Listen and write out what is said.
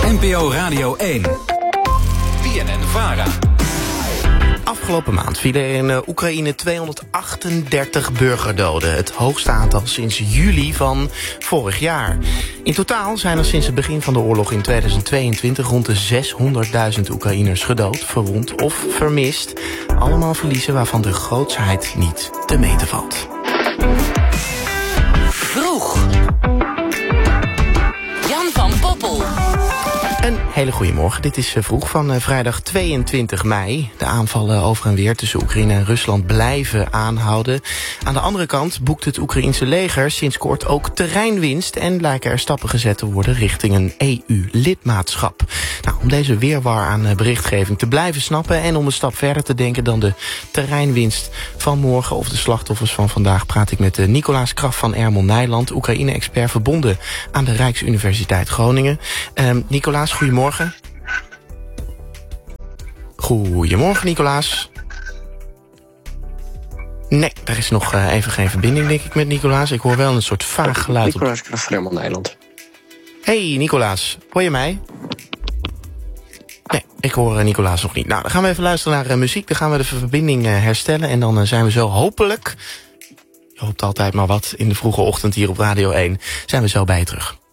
NPO Radio 1. BNN-VARA. Afgelopen maand vielen in Oekraïne 238 burgerdoden. Het hoogste aantal sinds juli van vorig jaar. In totaal zijn er sinds het begin van de oorlog in 2022 rond de 600.000 Oekraïners gedood, verwond of vermist. Allemaal verliezen waarvan de grootsheid niet te meten valt. Vroeg. Jan van Poppel. Een hele goede morgen. Dit is Vroeg van vrijdag 22 mei. De aanvallen over en weer tussen Oekraïne en Rusland blijven aanhouden. Aan de andere kant boekt het Oekraïense leger sinds kort ook terreinwinst en lijken er stappen gezet te worden richting een EU-lidmaatschap. Nou, om deze weerwar aan berichtgeving te blijven snappen en om een stap verder te denken dan de terreinwinst van morgen of de slachtoffers van vandaag, praat ik met Nicolaas Kraf van Ermel Nijland, Oekraïne-expert verbonden aan de Rijksuniversiteit Groningen. Nicolaas, goedemorgen. Goedemorgen, Nicolaas. Nee, er is nog even geen verbinding, denk ik, met Nicolaas. Ik hoor wel een soort vaag geluid. Nicolaas Kraf van Ermel Nijland. Hey, Nicolaas. Hoor je mij? Nee, ik hoor Nicolaas nog niet. Nou, dan gaan we even luisteren naar muziek. Dan gaan we de verbinding herstellen. En dan zijn we zo hopelijk, je hoopt altijd maar wat, in de vroege ochtend hier op Radio 1, zijn we zo bij je terug.